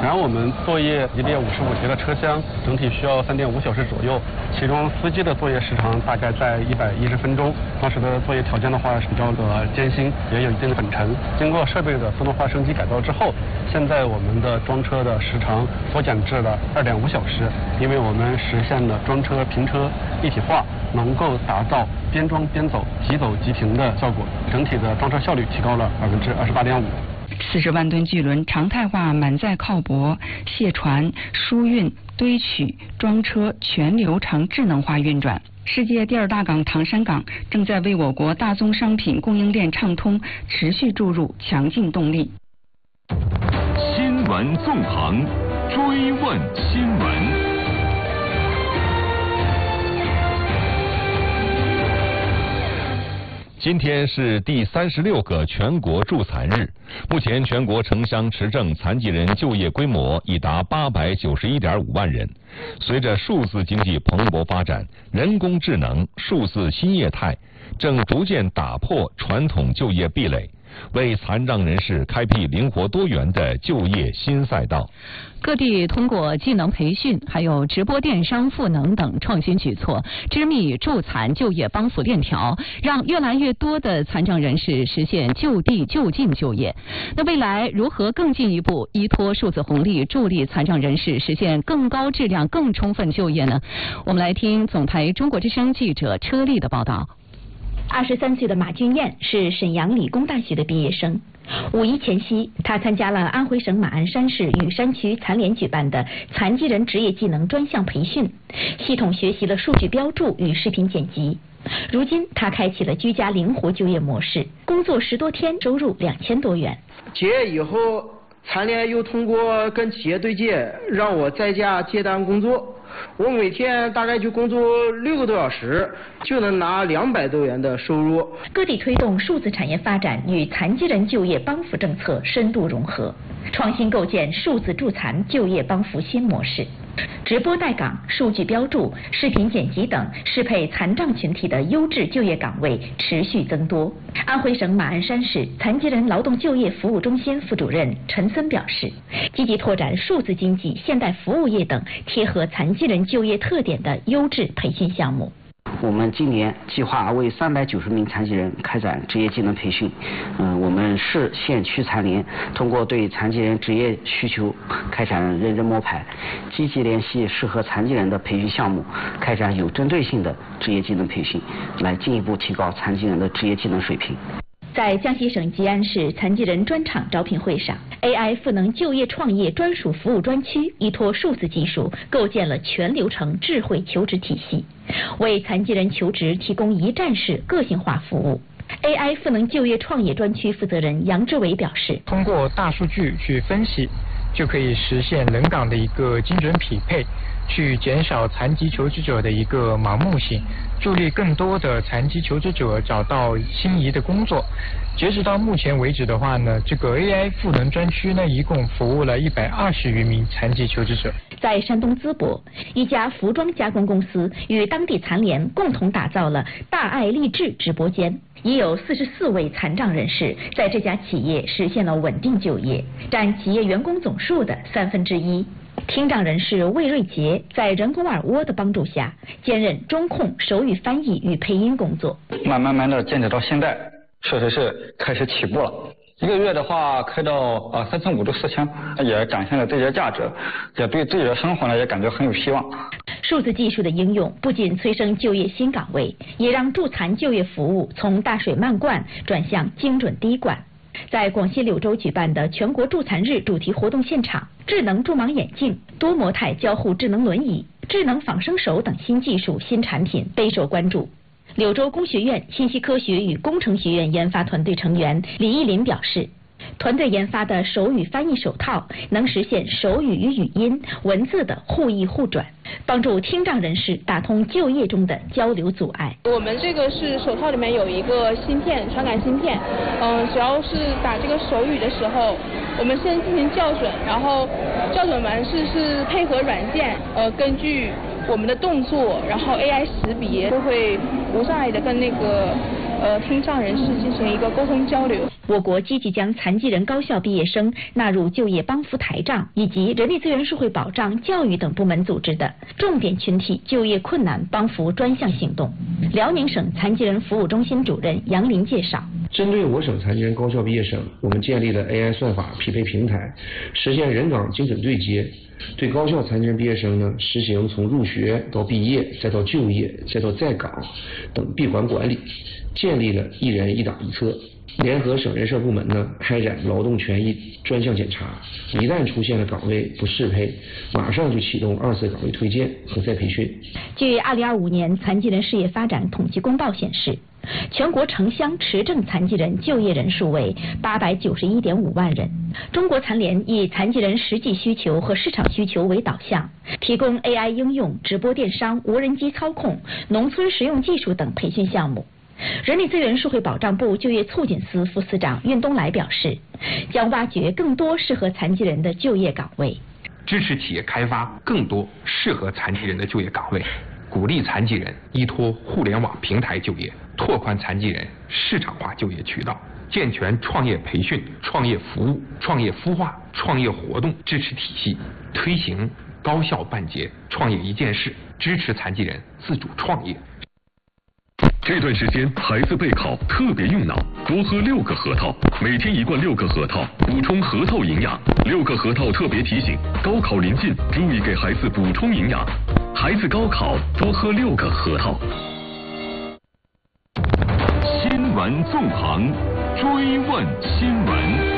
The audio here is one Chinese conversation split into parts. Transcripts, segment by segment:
然后我们作业一列55节的车厢，整体需要3.5小时左右，其中司机的作业时长大概在110分钟。当时的作业条件的话是比较的艰辛，也有一定的粉尘。经过设备的自动化升级改造之后，现在我们的装车的时长缩减至了2.5小时，因为我们实现了装车平车一体化，能够达到边装边走、即走即停的效果，整体的装车效率提高了28.5%。 40万吨巨轮常态化满载靠泊、卸船、输运、堆取、装车全流程智能化运转。世界第2大港唐山港正在为我国大宗商品供应链畅通持续注入强劲动力。 新闻纵横，追问新闻。今天是第36个全国助残日。目前全国城乡持证残疾人就业规模已达891.5万人。随着数字经济蓬勃发展，人工智能、数字新业态正逐渐打破传统就业壁垒，为残障人士开辟灵活多元的就业新赛道。 各地通过技能培训、还有直播电商赋能等创新举措，织密助残就业帮扶链条，让越来越多的残障人士实现就地就近就业。那未来如何更进一步依托数字红利，助力残障人士实现更高质量、更充分就业呢？我们来听总台中国之声记者车丽的报道。 23岁的马俊彦是沈阳理工大学的毕业生。5一前夕，他参加了安徽省马鞍山市羽山区残联举办的残疾人职业技能专项培训，系统学习了数据标注与视频剪辑。如今，他开启了居家灵活就业模式，工作10多天，收入2000多元。 结业以后，残联又通过跟企业对接，让我在家接单工作。我每天大概就工作6个多小时，就能拿200多元的收入。 各地推动数字产业发展与残疾人就业帮扶政策深度融合，创新构建数字助残就业帮扶新模式。直播带岗、数据标注、视频剪辑等适配残障群体的优质就业岗位持续增多。安徽省马鞍山市残疾人劳动就业服务中心副主任陈森表示，积极拓展数字经济、现代服务业等贴合残疾人就业特点的优质培训项目。 我们今年计划为390名残疾人开展职业技能培训。我们市县区残联通过对残疾人职业需求开展认真摸排，积极联系适合残疾人的培训项目，开展有针对性的职业技能培训，来进一步提高残疾人的职业技能水平。 在江西省吉安市残疾人专场招聘会上， AI 赋能就业创业专属服务专区依托数字技术，构建了全流程智慧求职体系，为残疾人求职提供一站式个性化服务。AI 赋能就业创业专区负责人杨志伟表示， 通过大数据去分析，就可以实现人岗的一个精准匹配，去减少残疾求职者的一个盲目性，助力更多的残疾求职者找到心仪的工作。截止到目前为止的话呢，这个 AI 赋能专区呢，一共服务了120余名残疾求职者。 在山东淄博，一家服装加工公司与当地残联共同打造了大爱励志直播间，已有44位残障人士在这家企业实现了稳定就业，占企业员工总数的1/3。听障人士魏瑞杰在人工耳蜗的帮助下，兼任中控、手语翻译与配音工作。 慢慢的坚持到现在，确实是开始起步了。1个月的话开到3500到4000，也展现了这些价值，也对自己的生活呢也感觉很有希望。 数字技术的应用不仅催生就业新岗位，也让助残就业服务从大水漫灌转向精准滴灌。在广西柳州举办的全国助残日主题活动现场，智能助盲眼镜、多模态交互智能轮椅、智能仿生手等新技术新产品备受关注。柳州工学院信息科学与工程学院研发团队成员李义林表示，团队研发的手语翻译手套能实现手语与语音、文字的互译互转，帮助听障人士打通就业中的交流阻碍。 我们这个是手套里面有一个芯片，传感芯片，只要是打这个手语的时候，我们先进行校准，然后校准完是配合软件，根据我们的动作，然后 AI 识别，就会无障碍的跟那个听障人士进行一个沟通交流。 我国积极将残疾人高校毕业生纳入就业帮扶台账以及人力资源社会保障、教育等部门组织的重点群体就业困难帮扶专项行动。辽宁省残疾人服务中心主任杨林介绍， 针对我省残疾人高校毕业生，我们建立了 AI 算法匹配平台，实现人岗精准对接。对高校残疾人毕业生呢，实行从入学到毕业，再到就业，再到在岗等闭环管理，建立了一人一档一策。联合省人社部门呢，开展劳动权益专项检查，一旦出现了岗位不适配，马上就启动2次岗位推荐和再培训。 据2025年残疾人事业发展统计公报显示，全国城乡持证残疾人就业人数为891.5万人。中国残联以残疾人实际需求和市场需求为导向，提供 AI 应用、直播电商、无人机操控、农村实用技术等培训项目。人力资源社会保障部就业促进司副司长运东来表示，将挖掘更多适合残疾人的就业岗位， 支持企业开发更多适合残疾人的就业岗位，鼓励残疾人依托互联网平台就业，拓宽残疾人市场化就业渠道，健全创业培训、创业服务、创业孵化、创业活动支持体系，推行高效办结、创业一件事，支持残疾人自主创业。 这段时间孩子备考特别用脑，多喝6个核桃，每天1罐6个核桃，补充核桃营养。6个核桃特别提醒，高考临近，注意给孩子补充营养。孩子高考多喝6个核桃。新闻纵横，追问新闻。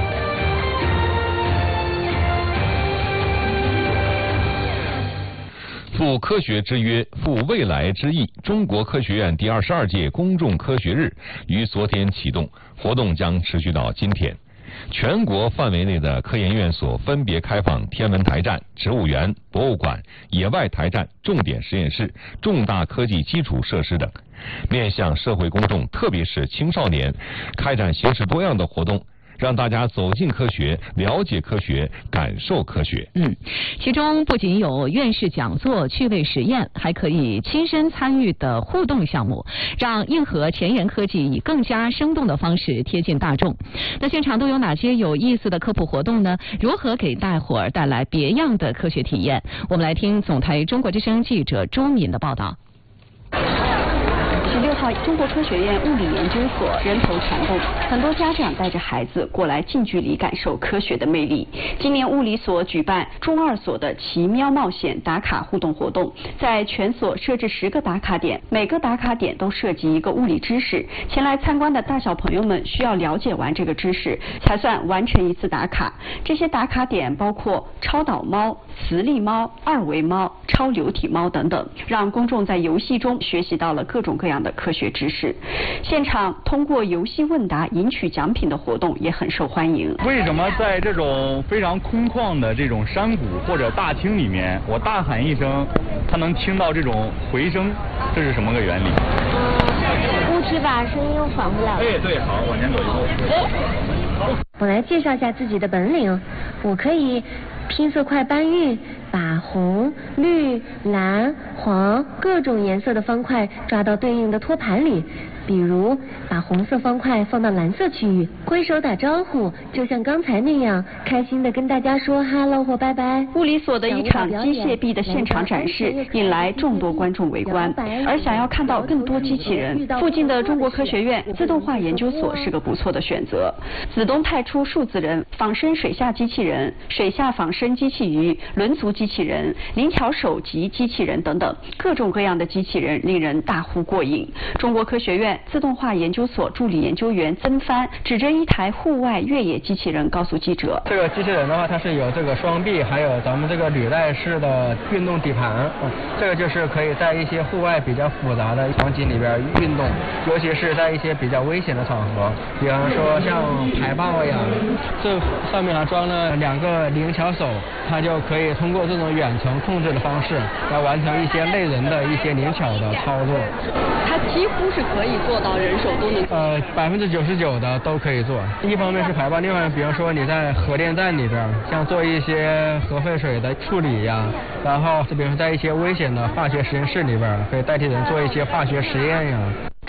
赴科学之约，赴未来之意。中国科学院第22届公众科学日于昨天启动，活动将持续到今天。全国范围内的科研院所分别开放天文台站、植物园、博物馆、野外台站、重点实验室、重大科技基础设施等，面向社会公众，特别是青少年，开展形式多样的活动，让大家走进科学，了解科学，感受科学。 其中不仅有院士讲座、趣味实验，还可以亲身参与的互动项目，让硬核前沿科技以更加生动的方式贴近大众。那现场都有哪些有意思的科普活动呢？如何给大伙儿带来别样的科学体验？我们来听总台中国之声记者周敏的报道。 16号，中国科学院物理研究所人头攒动，很多家长带着孩子过来近距离感受科学的魅力。今年物理所举办中2所的奇喵冒险打卡互动活动，在全所设置10个打卡点，每个打卡点都涉及一个物理知识。前来参观的大小朋友们需要了解完这个知识，才算完成一次打卡。这些打卡点包括超导猫、磁力猫、2维猫、超流体猫等等，让公众在游戏中学习到了各种各样的科学知识。现场通过游戏问答赢取奖品的活动也很受欢迎。 为什么在这种非常空旷的这种山谷或者大厅里面，我大喊一声，它能听到这种回声？这是什么个原理？ 物体把声音又反回来了。 哎，对，好，往前走一步。 我来介绍一下自己的本领，我可以拼色块搬运，把红、绿、蓝、黄各种颜色的方块抓到对应的托盘里，比如把红色方块放到蓝色区域，挥手打招呼，就像刚才那样，开心的跟大家说 hello 或拜拜。 物理所的一场机械臂的现场展示引来众多观众围观，而想要看到更多机器人，附近的中国科学院自动化研究所是个不错的选择。子东派出数字人、仿生水下机器人、水下仿生机器鱼、轮足机器人、灵巧手级机器人等等，各种各样的机器人令人大呼过瘾。中国科学院自动化研究所助理研究员曾帆指着一台户外越野机器人告诉记者， 这个机器人的话，它是有这个双臂，还有咱们这个履带式的运动底盘，这个就是可以在一些户外比较复杂的场景里边运动，尤其是在一些比较危险的场合，比方说像排爆呀，这上面还装了2个灵巧手，它就可以通过这种远程控制的方式来完成一些类人的一些灵巧的操作。 它几乎是可以做到人手都能 99%的都可以做。一方面是排爆，另外比方说你在核电站里边，像做一些核废水的处理呀，然后比如说在一些危险的化学实验室里边，可以代替人做一些化学实验呀。 除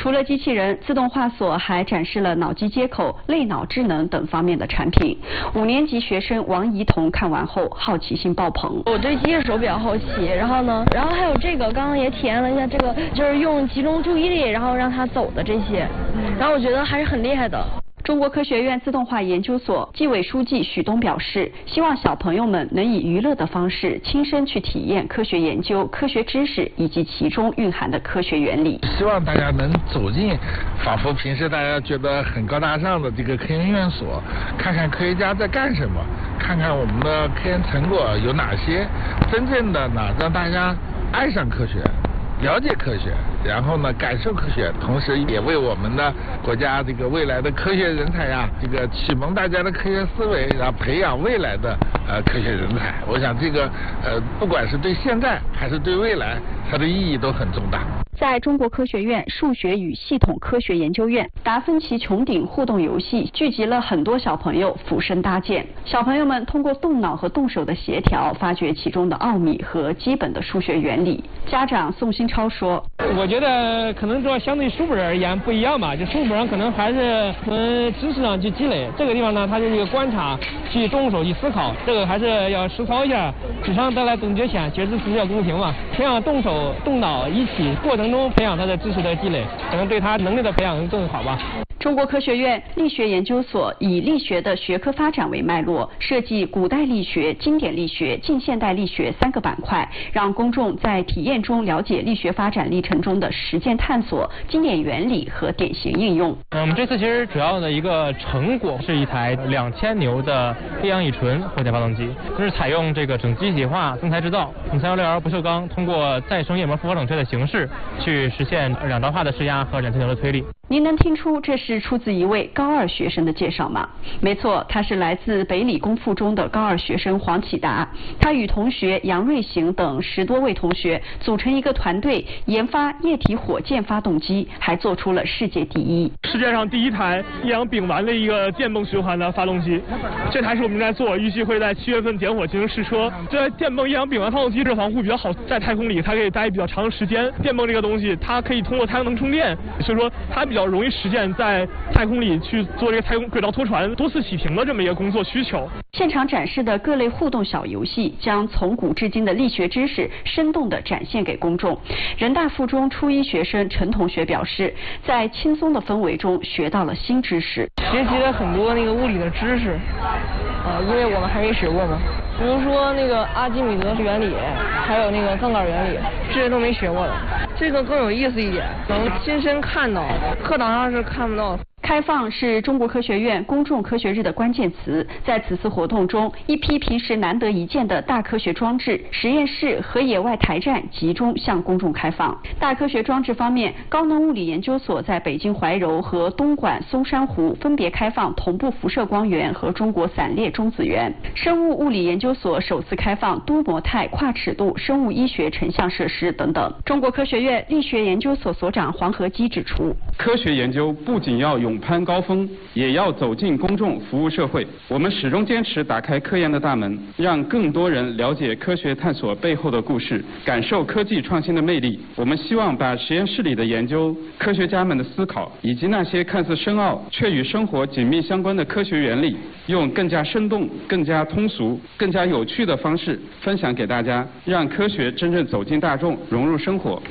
除了机器人，自动化所还展示了脑机接口、类脑智能等方面的产品。5年级学生王怡彤看完后好奇心爆棚。 我对机械手比较好奇，然后还有这个，刚刚也体验了一下这个，就是用集中注意力，然后让它走的这些，然后我觉得还是很厉害的。 中国科学院自动化研究所纪委书记许东表示，希望小朋友们能以娱乐的方式亲身去体验科学研究、科学知识以及其中蕴含的科学原理。 希望大家能走进仿佛平时大家觉得很高大上的这个科研院所，看看科学家在干什么，看看我们的科研成果有哪些，真正的呢让大家爱上科学，了解科学，然后呢感受科学，同时也为我们的国家这个未来的科学人才呀，这个启蒙大家的科学思维，然后培养未来的科学人才。我想这个不管是对现在还是对未来，它的意义都很重大。 在中国科学院数学与系统科学研究院，达芬奇穹顶互动游戏聚集了很多小朋友俯身搭建。小朋友们通过动脑和动手的协调，发掘其中的奥秘和基本的数学原理。家长宋新超说：“ 我觉得可能说相对书本而言不一样吧，就书本上可能还是从知识上去积累，这个地方呢，它就是一个观察，去动手去思考，这个还是要实操一下。纸上得来总觉浅，学知识要公平嘛，培养动手动脑一起过程中培养他的知识的积累，可能对他能力的培养更好吧。” 中国科学院力学研究所以力学的学科发展为脉络，设计古代力学、经典力学、近现代力学3个板块，让公众在体验中了解力学发展历程中的实践探索、经典原理和典型应用。 我们这次其实主要的一个成果是一台2000牛的液氧乙醇火箭发动机，就是采用这个整机体化增材制造，用316L不锈钢通过再生液膜复合冷却的形式去实现2兆帕的施压和2000牛的推力。 您能听出这是出自一位高2学生的介绍吗？没错，他是来自北理工附中的高2学生黄启达。他与同学杨瑞行等10多位同学组成一个团队，研发液体火箭发动机，还做出了世界第一。 世界上第一台液氧丙烷的一个电泵循环的发动机，这台是我们在做，预计会在7月份点火进行试车。这电泵液氧丙烷发动机热防护比较好，在太空里它可以待比较长的时间。电泵这个东西，它可以通过太阳能充电，所以说它比较容易实现在太空里去做这个太空轨道拖船多次启停的这么一个工作需求。 现场展示的各类互动小游戏，将从古至今的力学知识生动地展现给公众。人大附中初1学生陈同学表示，在轻松的氛围中学到了新知识， 学习了很多那个物理的知识，因为我们还没学过嘛。比如说那个阿基米德原理，还有那个杠杆原理，这些都没学过的。这个更有意思一点，能亲身看到，课堂上是看不到的。 开放是中国科学院公众科学日的关键词。在此次活动中，一批平时难得一见的大科学装置、实验室和野外台站集中向公众开放。大科学装置方面，高能物理研究所在北京怀柔和东莞松山湖分别开放同步辐射光源和中国散列中子源。生物物理研究所首次开放多模态跨尺度生物医学成像设施等等。中国科学院力学研究所所长黄和基指出， 科学研究不仅要勇攀高峰，也要走进公众，服务社会。我们始终坚持打开科研的大门，让更多人了解科学探索背后的故事，感受科技创新的魅力。我们希望把实验室里的研究、科学家们的思考，以及那些看似深奥却与生活紧密相关的科学原理，用更加生动、更加通俗、更加有趣的方式分享给大家，让科学真正走进大众，融入生活。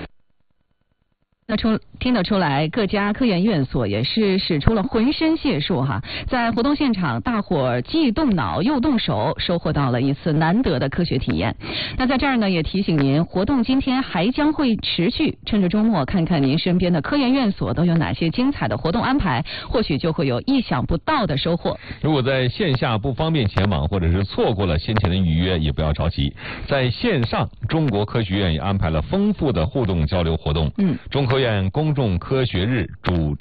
听得出来，各家科研院所也是使出了浑身解数哈。在活动现场，大伙儿既动脑又动手，收获到了一次难得的科学体验。那在这儿呢，也提醒您，活动今天还将会持续，趁着周末看看您身边的科研院所都有哪些精彩的活动安排，或许就会有意想不到的收获。 如果在线下不方便前往，或者是错过了先前的预约，也不要着急，在线上，中国科学院也安排了丰富的互动交流活动。中科院公众科学日主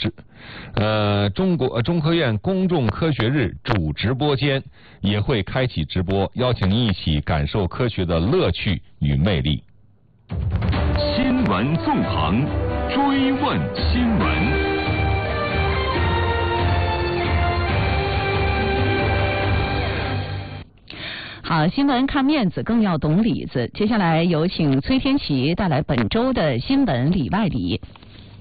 科院公众科学日主直播间也会开启直播，邀请您一起感受科学的乐趣与魅力。 新闻纵横，追问新闻。 好，新闻看面子，更要懂里子。接下来有请崔天琪带来本周的新闻里外里。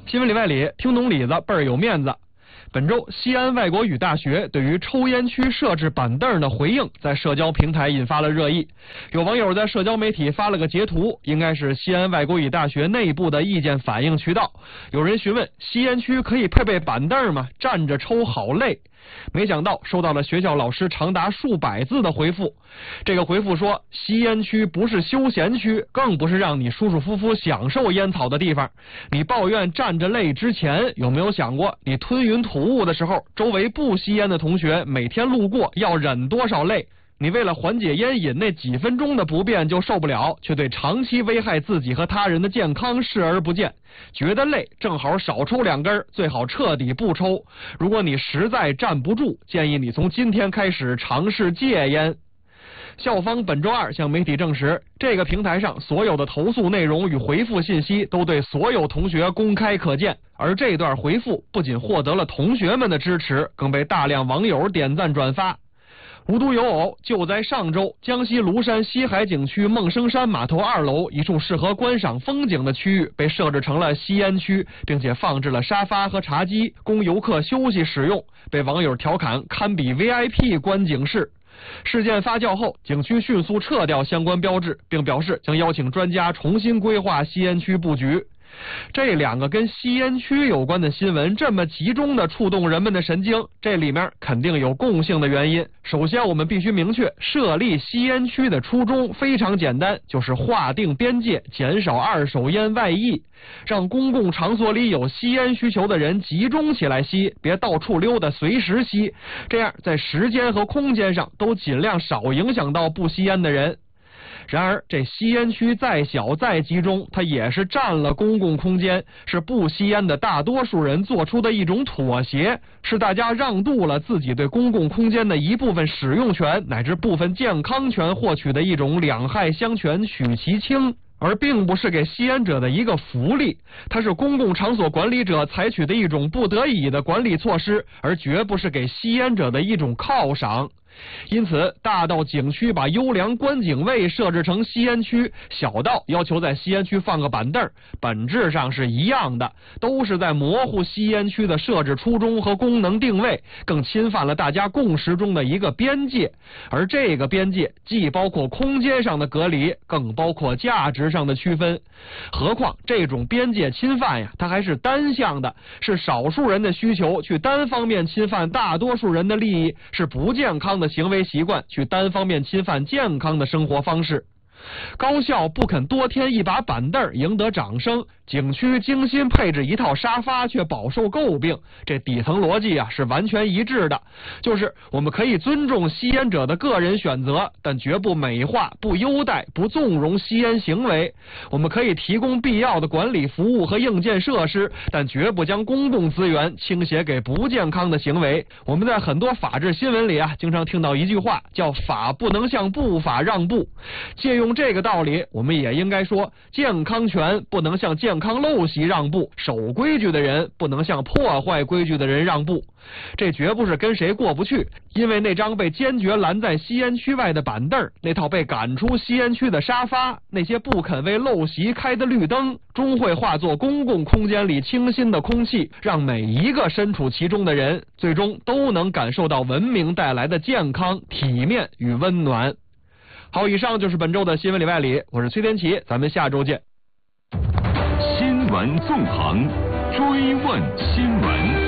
新闻里外里，听懂里子倍儿有面子。本周，西安外国语大学对于抽烟区设置板凳的回应，在社交平台引发了热议。有网友在社交媒体发了个截图，应该是西安外国语大学内部的意见反映渠道。有人询问：吸烟区可以配备板凳吗？站着抽好累。没想到收到了学校老师长达数百字的回复。这个回复说，吸烟区不是休闲区，更不是让你舒舒服服享受烟草的地方。你抱怨站着累之前，有没有想过你吞云吐雾的时候，周围不吸烟的同学每天路过要忍多少累？你为了缓解烟瘾那几分钟的不便就受不了，却对长期危害自己和他人的健康视而不见，觉得累正好少抽2根，最好彻底不抽。如果你实在站不住，建议你从今天开始尝试戒烟。校方本周二向媒体证实，这个平台上所有的投诉内容与回复信息都对所有同学公开可见，而这段回复不仅获得了同学们的支持，更被大量网友点赞转发。无独有偶，就在上周，江西庐山西海景区孟生山码头2楼一处适合观赏风景的区域被设置成了吸烟区，并且放置了沙发和茶几供游客休息使用，被网友调侃堪比 VIP 观景室。事件发酵后，景区迅速撤掉相关标志，并表示将邀请专家重新规划吸烟区布局。这2个跟吸烟区有关的新闻这么集中的触动人们的神经，这里面肯定有共性的原因。首先，我们必须明确，设立吸烟区的初衷非常简单，就是划定边界，减少二手烟外溢，让公共场所里有吸烟需求的人集中起来吸，别到处溜达随时吸，这样在时间和空间上都尽量少影响到不吸烟的人。然而，这吸烟区再小再集中，它也是占了公共空间，是不吸烟的大多数人做出的一种妥协，是大家让渡了自己对公共空间的一部分使用权乃至部分健康权获取的一种两害相权取其轻，而并不是给吸烟者的一个福利，它是公共场所管理者采取的一种不得已的管理措施，而绝不是给吸烟者的一种犒赏。因此，大到景区把优良观景位设置成吸烟区，小到要求在吸烟区放个板凳，本质上是一样的，都是在模糊吸烟区的设置初衷和功能定位，更侵犯了大家共识中的一个边界。而这个边界既包括空间上的隔离，更包括价值上的区分。何况这种边界侵犯呀，它还是单向的，是少数人的需求去单方面侵犯大多数人的利益，是不健康的行为习惯去单方面侵犯健康的生活方式。高校不肯多添一把板凳赢得掌声，景区精心配置一套沙发却饱受诟病，这底层逻辑啊是完全一致的，就是我们可以尊重吸烟者的个人选择，但绝不美化、不优待、不纵容吸烟行为。我们可以提供必要的管理服务和硬件设施，但绝不将公共资源倾斜给不健康的行为。我们在很多法治新闻里啊，经常听到一句话叫法不能向不法让步。借用这个道理，我们也应该说，健康权不能向健康陋习让步，守规矩的人不能向破坏规矩的人让步。这绝不是跟谁过不去，因为那张被坚决拦在吸烟区外的板凳，那套被赶出吸烟区的沙发，那些不肯为陋习开的绿灯，终会化作公共空间里清新的空气，让每一个身处其中的人最终都能感受到文明带来的健康、体面与温暖。好，以上就是本周的新闻里外里，我是崔天琪，咱们下周见。 新闻纵横，追问新闻。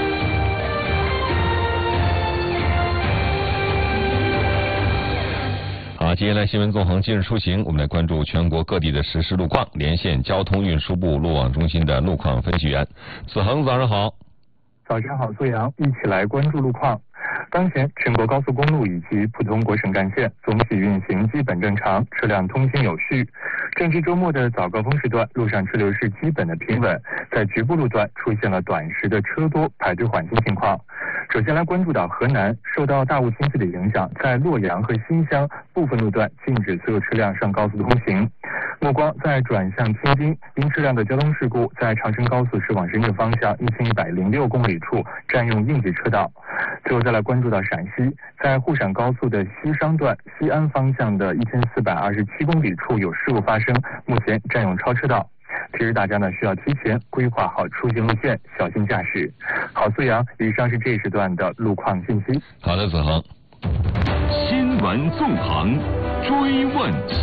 好，接下来新闻纵横今日出行，我们来关注全国各地的实时路况，连线交通运输部路网中心的路况分析员子恒，早上好。 早上好，苏阳，一起来关注路况。当前全国高速公路以及普通国省干线总体运行基本正常，车辆通行有序。正值周末的早高峰时段，路上车流是基本的平稳，在局部路段出现了短时的车多排队缓行情况。首先来关注到河南，受到大雾天气的影响，在洛阳和新乡部分路段禁止所有车辆上高速通行。目光在转向天津，因车辆的交通事故，在长春高速驶往深圳方向1106公里处占用应急车道。最后再来关注到陕西，在沪陕高速的西商段西安方向的1427公里处有事故发生，目前占用超车道。 其实大家呢需要提前规划好出行路线，小心驾驶。好，苏阳，以上是这时段的路况信息。 好的，子恒。 新闻纵横，追问